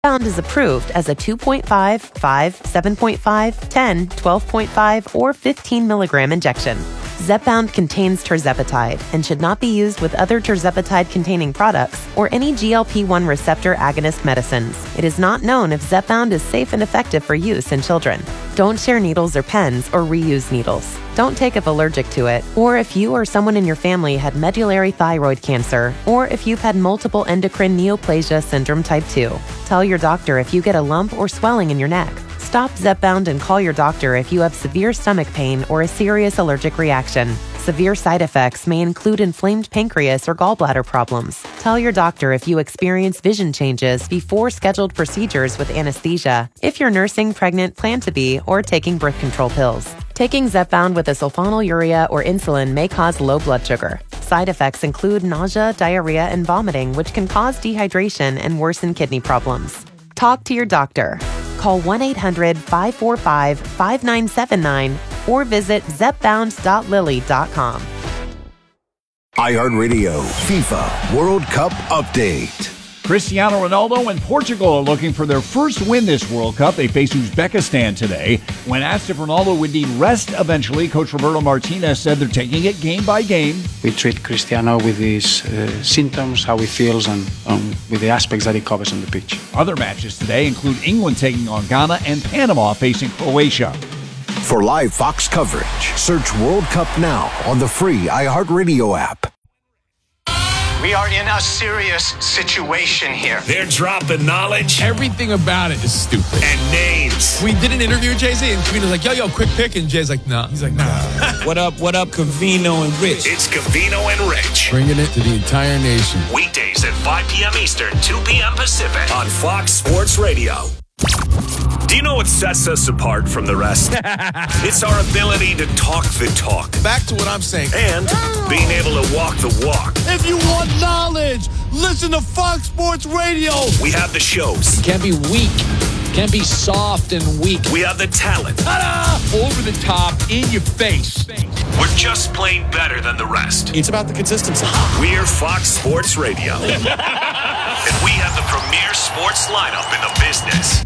Zepbound is approved as a 2.5, 5, 7.5, 10, 12.5, or 15 milligram injection. Zepbound contains tirzepatide and should not be used with other tirzepatide-containing products or any GLP-1 receptor agonist medicines. It is not known if Zepbound is safe and effective for use in children. Don't share needles or pens or reuse needles. Don't take if allergic to it, or if you or someone in your family had medullary thyroid cancer, or if you've had multiple endocrine neoplasia syndrome type 2. Tell your doctor if you get a lump or swelling in your neck. Stop Zepbound and call your doctor if you have severe stomach pain or a serious allergic reaction. Severe side effects may include inflamed pancreas or gallbladder problems. Tell your doctor if you experience vision changes before scheduled procedures with anesthesia, if you're nursing, pregnant, plan to be, or taking birth control pills. Taking Zepbound with a sulfonylurea or insulin may cause low blood sugar. Side effects include nausea, diarrhea, and vomiting, which can cause dehydration and worsen kidney problems. Talk to your doctor. Call 1-800-545-5979 or visit zepbound.lilly.com. iHeartRadio FIFA World Cup Update. Cristiano Ronaldo and Portugal are looking for their first win this World Cup. They face Uzbekistan today. When asked if Ronaldo would need rest eventually, Coach Roberto Martinez said they're taking it game by game. We treat Cristiano with his symptoms, how he feels, and with the aspects that he covers on the pitch. Other matches today include England taking on Ghana and Panama facing Croatia. For live Fox coverage, search World Cup now on the free iHeartRadio app. We are in a serious situation here. They're dropping knowledge. Everything about it is stupid. And names. We did an interview with Jay-Z, and Kavino's like, yo, quick pick. And Jay's like, nah. He's like, nah. What up, Cavino and Rich? It's Cavino and Rich. Bringing it to the entire nation. Weekdays at 5 p.m. Eastern, 2 p.m. Pacific on Fox Sports Radio. Do you know what sets us apart from the rest? It's our ability to talk the talk. Back to what I'm saying. And being able to walk the walk. If you want knowledge, listen to Fox Sports Radio. We have the shows. You can't be weak. Can't be soft and weak. We have the talent. Ta-da! Over the top, in your face. We're just plain better than the rest. It's about the consistency. We're Fox Sports Radio. And we have the premier sports lineup in the business.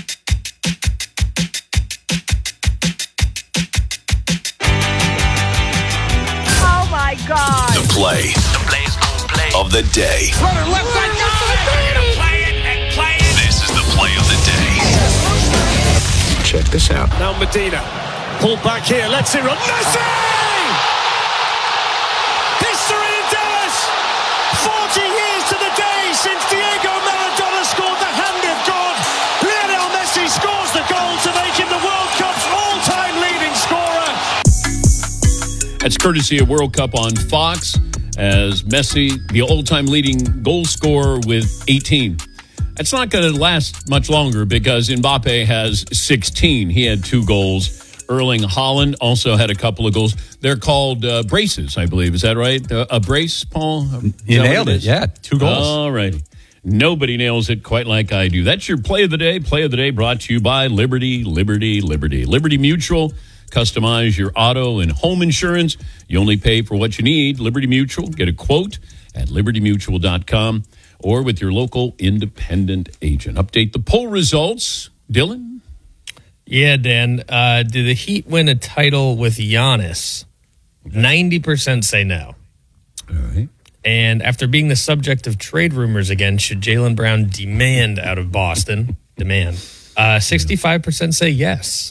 My God. The play of the day. Runner left side. Play it. This is the play of the day. Check this out. Now Medina. Pulled back here. Let's see. Messi! History in Dallas. 40 years to the day since Diego Maradona scored the hand of God. Lionel Messi scores the goal to make him the World Cup's all-time leading scorer. That's courtesy of World Cup on Fox, as Messi, the all-time leading goal scorer with 18. It's not going to last much longer because Mbappe has 16. He had 2 goals. Erling Haaland also had a couple of goals. They're called braces, I believe. Is that right? A brace, Paul? You nailed it. Yeah, 2 goals. All righty. Nobody nails it quite like I do. That's your play of the day. Play of the day brought to you by Liberty Mutual. Customize your auto and home insurance. You only pay for what you need. Liberty Mutual. Get a quote at libertymutual.com or with your local independent agent. Update the poll results. Dylan? Yeah, Dan. Do the Heat win a title with Giannis? 90% say no. All right. And after being the subject of trade rumors again, should Jaylen Brown demand out of Boston? 65% say yes.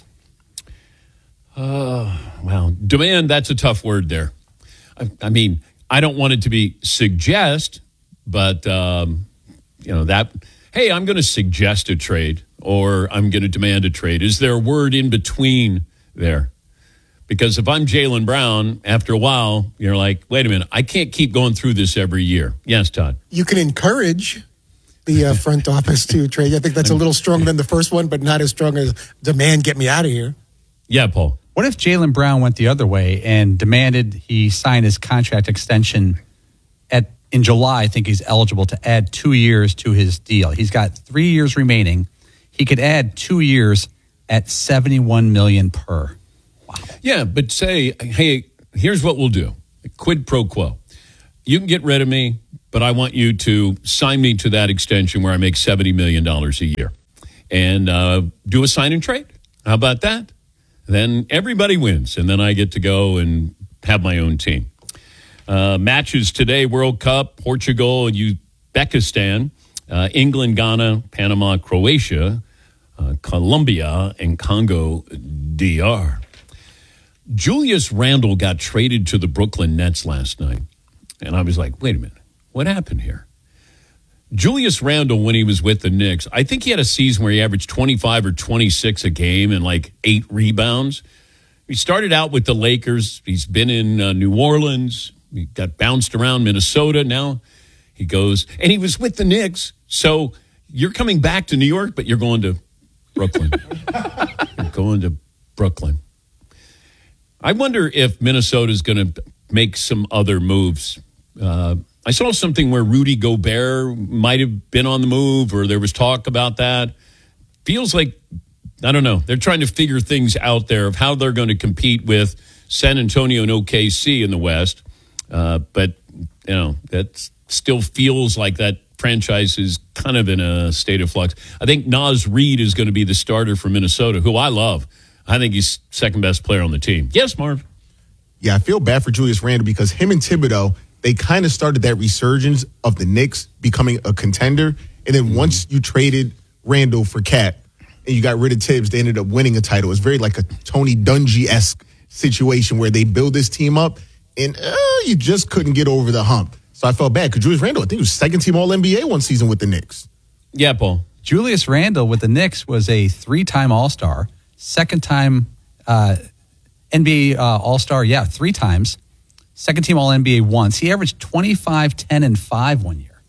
Well, demand, that's a tough word there. I mean, I don't want it to be suggest, but, that, hey, I'm going to suggest a trade or I'm going to demand a trade. Is there a word in between there? Because if I'm Jaylen Brown, after a while, you're like, wait a minute, I can't keep going through this every year. Yes, Todd? You can encourage the front office to trade. I think that's a little stronger than the first one, but not as strong as demand, get me out of here. Yeah, Paul. What if Jaylen Brown went the other way and demanded he sign his contract extension in July? I think he's eligible to add 2 years to his deal. He's got 3 years remaining. He could add 2 years at $71 million per. Wow. Yeah, but say, hey, here's what we'll do. Quid pro quo. You can get rid of me, but I want you to sign me to that extension where I make $70 million a year and do a sign and trade. How about that? Then everybody wins, and then I get to go and have my own team. Matches today, World Cup, Portugal and Uzbekistan, England, Ghana, Panama, Croatia, Colombia, and Congo DR. Julius Randle got traded to the Brooklyn Nets last night. And I was like, wait a minute, what happened here? Julius Randle, when he was with the Knicks, I think he had a season where he averaged 25 or 26 a game and like 8 rebounds. He started out with the Lakers. He's been in New Orleans. He got bounced around Minnesota. Now he goes, and he was with the Knicks. So you're coming back to New York, but you're going to Brooklyn. You're going to Brooklyn. I wonder if Minnesota's going to make some other moves. I saw something where Rudy Gobert might have been on the move, or there was talk about that. Feels like, I don't know, they're trying to figure things out there of how they're going to compete with San Antonio and OKC in the West. But, you know, that still feels like that franchise is kind of in a state of flux. I think Naz Reid is going to be the starter for Minnesota, who I love. I think he's second best player on the team. Yes, Marv? Yeah, I feel bad for Julius Randle because him and Thibodeau, they kind of started that resurgence of the Knicks becoming a contender. And then once you traded Randle for Cat and you got rid of Tibbs, they ended up winning a title. It's very like a Tony Dungy-esque situation where they build this team up and you just couldn't get over the hump. So I felt bad because Julius Randle, I think he was second-team All-NBA one season with the Knicks. Yeah, Paul. Julius Randle with the Knicks was a 3-time All-Star, second-time NBA All-Star, 3 times. Second-team All-NBA once. He averaged 25, 10, and 5 one year.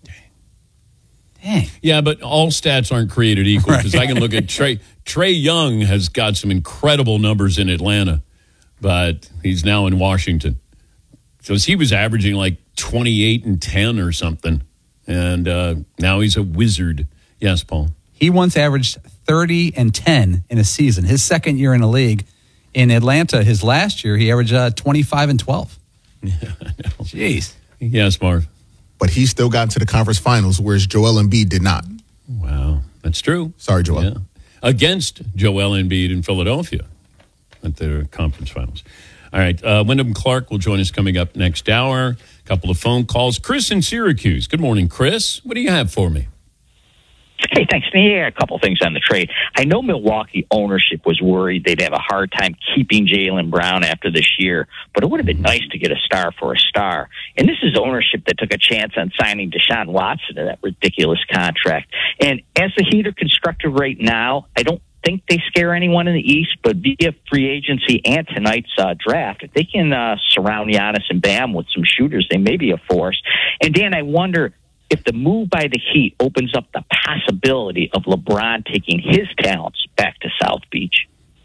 Dang. Yeah, but all stats aren't created equal because I can look at Trae Young has got some incredible numbers in Atlanta, but he's now in Washington. So he was averaging like 28 and 10 or something, and now he's a wizard. Yes, Paul. He once averaged 30 and 10 in a season. His second year in the league. In Atlanta, his last year, he averaged 25 and 12. Yeah, I know. Jeez. Yes, Marv. But he still got into the conference finals, whereas Joel Embiid did not. Wow, that's true. Sorry, Joel. Yeah. Against Joel Embiid in Philadelphia at their conference finals. All right, Wyndham Clark will join us coming up next hour. A couple of phone calls. Chris in Syracuse. Good morning, Chris. What do you have for me? Hey, thanks. Yeah, a couple things on the trade. I know Milwaukee ownership was worried they'd have a hard time keeping Jaylen Brown after this year, but it would have been nice to get a star for a star. And this is ownership that took a chance on signing Deshaun Watson to that ridiculous contract. And as the Heat are constructed right now, I don't think they scare anyone in the East, but via free agency and tonight's draft, if they can surround Giannis and Bam with some shooters, they may be a force. And Dan, I wonder if the move by the Heat opens up the possibility of LeBron taking his talents back to South Beach.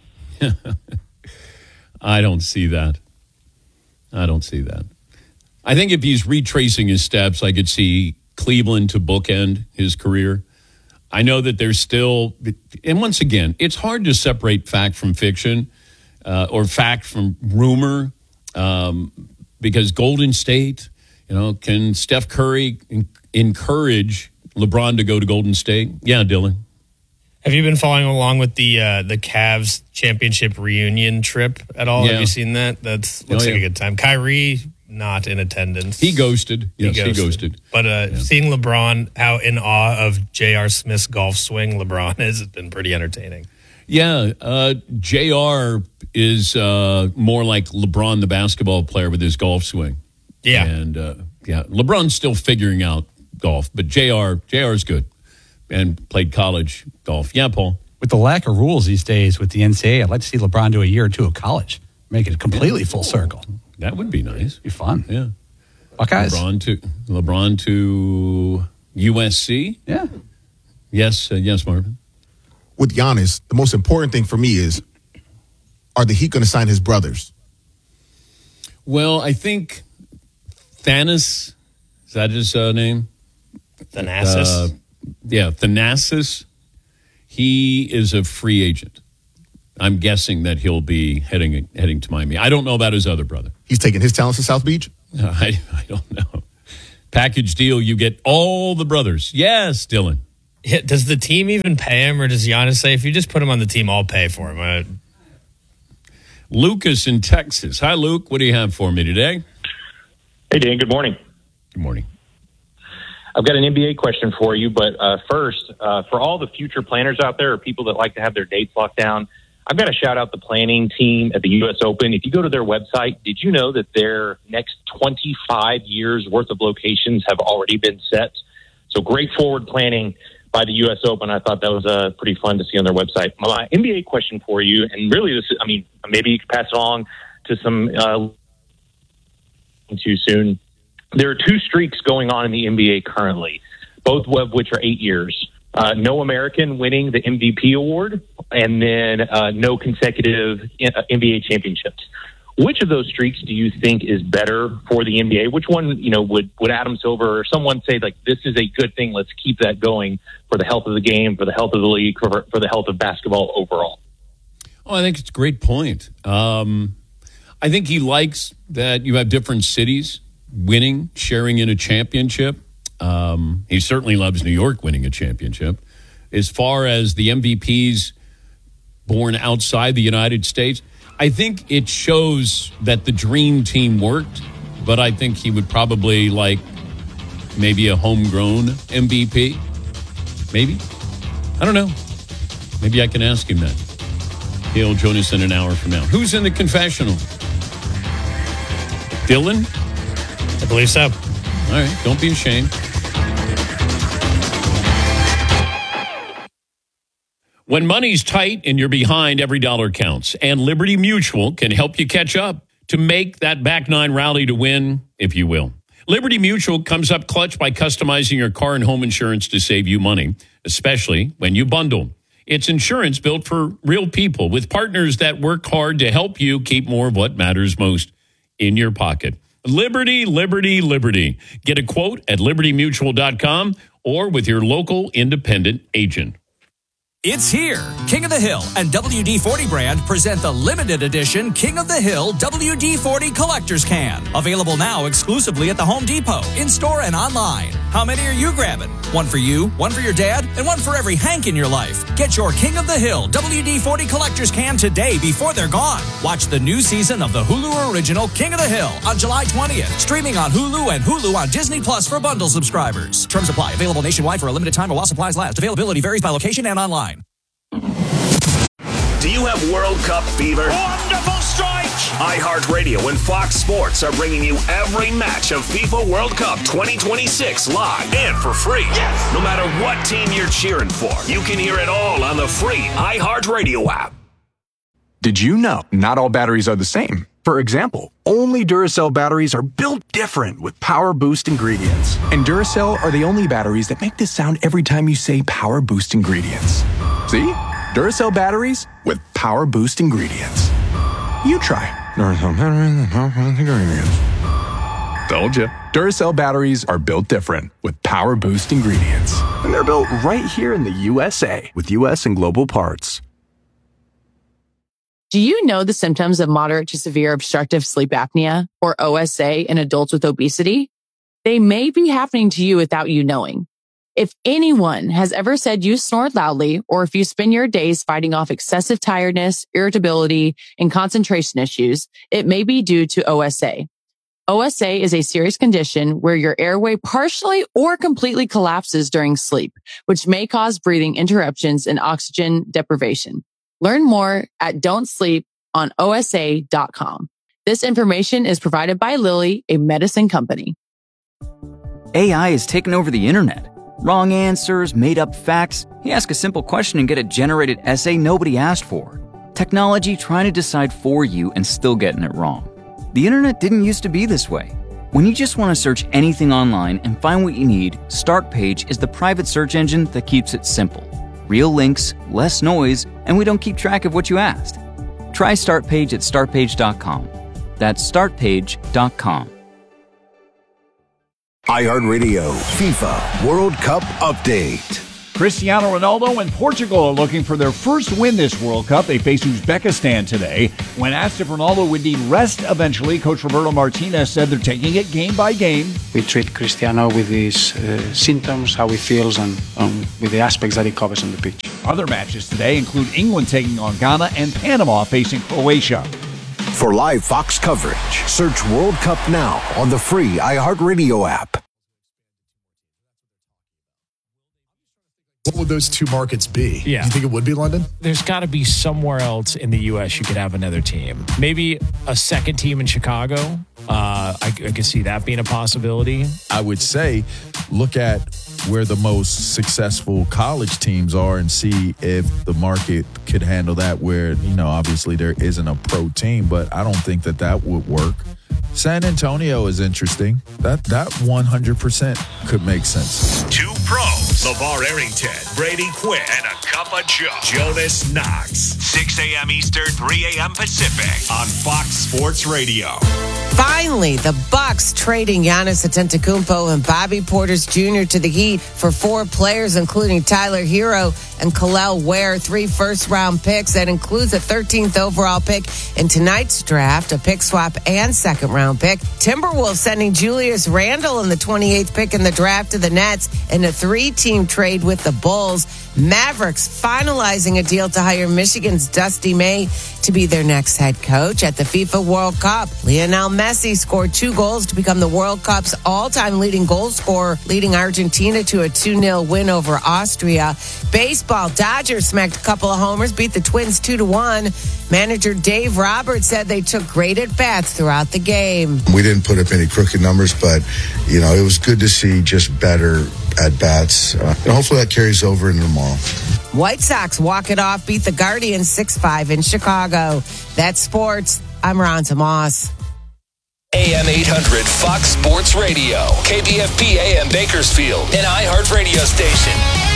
I don't see that. I think if he's retracing his steps, I could see Cleveland to bookend his career. I know that there's still, and once again, it's hard to separate fact from fiction or fact from rumor because Golden State, can Steph Curry encourage LeBron to go to Golden State? Yeah, Dylan. Have you been following along with the Cavs championship reunion trip at all? Yeah. Have you seen that? That looks like a good time. Kyrie not in attendance. He ghosted. Yes, he ghosted. But seeing LeBron, how in awe of J.R. Smith's golf swing LeBron is, has been pretty entertaining. Yeah, J.R. is more like LeBron, the basketball player, with his golf swing. Yeah. And, LeBron's still figuring out golf, but JR's good and played college golf. Yeah, Paul. With the lack of rules these days with the NCAA, I'd like to see LeBron do a year or two of college. Make it completely full circle. That would be nice. Be fun. Yeah. Buckeyes. LeBron to USC? Yeah. Yes, Marvin. With Giannis, the most important thing for me is, are the Heat going to sign his brothers? Well, I think Thanasis, is that his name? Thanasis? Thanasis. He is a free agent. I'm guessing that he'll be heading to Miami. I don't know about his other brother. He's taking his talents to South Beach? I don't know. Package deal, you get all the brothers. Yes, Dylan. Yeah, does the team even pay him, or does Giannis say, if you just put him on the team, I'll pay for him? Lucas in Texas. Hi, Luke. What do you have for me today? Hey, Dan. Good morning. Good morning. I've got an NBA question for you, but first, for all the future planners out there or people that like to have their dates locked down, I've got to shout out the planning team at the U.S. Open. If you go to their website, did you know that their next 25 years worth of locations have already been set? So great forward planning by the U.S. Open. I thought that was pretty fun to see on their website. My NBA question for you, and really this, I mean, maybe you could pass it along to some too soon. There are two streaks going on in the NBA currently, both of which are 8 years. No American winning the MVP award, and then no consecutive NBA championships. Which of those streaks do you think is better for the NBA? Which one, would Adam Silver or someone say, like, this is a good thing, let's keep that going for the health of the game, for the health of the league, for the health of basketball overall? Oh, I think it's a great point. I think he likes that you have different cities winning, sharing in a championship. He certainly loves New York winning a championship. As far as the MVPs born outside the United States, I think it shows that the dream team worked, but I think he would probably like maybe a homegrown MVP. Maybe. I don't know. Maybe I can ask him that. He'll join us in an hour from now. Who's in the confessional? Dylan? I believe so. All right. Don't be ashamed. When money's tight and you're behind, every dollar counts. And Liberty Mutual can help you catch up to make that back nine rally to win, if you will. Liberty Mutual comes up clutch by customizing your car and home insurance to save you money, especially when you bundle. It's insurance built for real people with partners that work hard to help you keep more of what matters most in your pocket. Liberty, Liberty, Liberty. Get a quote at libertymutual.com or with your local independent agent. It's here. King of the Hill and WD-40 brand present the limited edition King of the Hill WD-40 Collector's Can. Available now exclusively at the Home Depot, in-store and online. How many are you grabbing? One for you, one for your dad, and one for every Hank in your life. Get your King of the Hill WD-40 Collector's Can today before they're gone. Watch the new season of the Hulu original King of the Hill on July 20th. Streaming on Hulu and Hulu on Disney Plus for bundle subscribers. Terms apply. Available nationwide for a limited time or while supplies last. Availability varies by location and online. Do you have World Cup fever? Wonderful strike! iHeartRadio and Fox Sports are bringing you every match of FIFA World Cup 2026 live and for free. Yes! No matter what team you're cheering for, you can hear it all on the free iHeartRadio app. Did you know not all batteries are the same? For example, only Duracell batteries are built different with Power Boost ingredients. And Duracell are the only batteries that make this sound every time you say Power Boost ingredients. See? Duracell batteries with Power Boost ingredients. You try. Duracell batteries with Power Boost ingredients. Told you. Duracell batteries are built different with Power Boost ingredients. And they're built right here in the USA with US and global parts. Do you know the symptoms of moderate to severe obstructive sleep apnea, or OSA, in adults with obesity? They may be happening to you without you knowing. If anyone has ever said you snore loudly, or if you spend your days fighting off excessive tiredness, irritability, and concentration issues, it may be due to OSA. OSA is a serious condition where your airway partially or completely collapses during sleep, which may cause breathing interruptions and oxygen deprivation. Learn more at don'tsleeponosa.com. This information is provided by Lilly, a medicine company. AI has taken over the internet. Wrong answers, made up facts. You ask a simple question and get a generated essay nobody asked for. Technology trying to decide for you and still getting it wrong. The internet didn't used to be this way. When you just want to search anything online and find what you need, Startpage is the private search engine that keeps it simple. Real links, less noise, and we don't keep track of what you asked. Try Startpage at startpage.com. That's startpage.com. iHeartRadio FIFA World Cup Update. Cristiano Ronaldo and Portugal are looking for their first win this World Cup. They face Uzbekistan today. When asked if Ronaldo would need rest eventually, Coach Roberto Martinez said they're taking it game by game. We treat Cristiano with his symptoms, how he feels, and with the aspects that he covers on the pitch. Other matches today include England taking on Ghana and Panama facing Croatia. For live Fox coverage, search World Cup now on the free iHeartRadio app. What would those two markets be? Yeah. Do you think it would be London? There's got to be somewhere else in the U.S. you could have another team. Maybe a second team in Chicago. I could see that being a possibility. I would say look at where the most successful college teams are and see if the market could handle that where, obviously there isn't a pro team, but I don't think that would work. San Antonio is interesting. That 100% could make sense. Two pros, LeVar Arrington, Brady Quinn, and a cup of Joe. Jonas Knox. 6 a.m. Eastern, 3 a.m. Pacific on Fox Sports Radio. Finally, the Bucks trading Giannis Antetokounmpo and Bobby Portis Jr. to the Heat for 4 players, including Tyler Hero and Kel'el Ware, 3 first-round picks. That includes a 13th overall pick in tonight's draft, a pick swap, and second-round pick. Timberwolves sending Julius Randle in the 28th pick in the draft to the Nets in a 3-team trade with the Bulls. Mavericks finalizing a deal to hire Michigan's Dusty May to be their next head coach. At the FIFA World Cup, Lionel Messi scored 2 goals to become the World Cup's all-time leading goal scorer, leading Argentina to a 2-0 win over Austria. Baseball, Dodgers smacked a couple of homers, beat the Twins 2-1. Manager Dave Roberts said they took great at-bats throughout the game. We didn't put up any crooked numbers, but, it was good to see just better at-bats. And hopefully that carries over into tomorrow. White Sox walk it off, beat the Guardians 6-5 in Chicago. That's sports. I'm Ronta Moss. AM 800 Fox Sports Radio, KBFP AM Bakersfield, an iHeart radio station.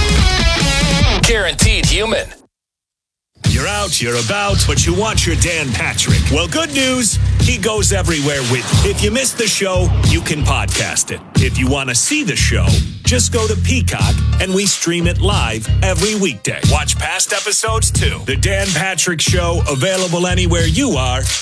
Guaranteed human. You're out, you're about, but you want your Dan Patrick. Well, good news, he goes everywhere with you. If you missed the show, you can podcast it. If you want to see the show, just go to Peacock and we stream it live every weekday. Watch past episodes too. The Dan Patrick Show, available anywhere you are.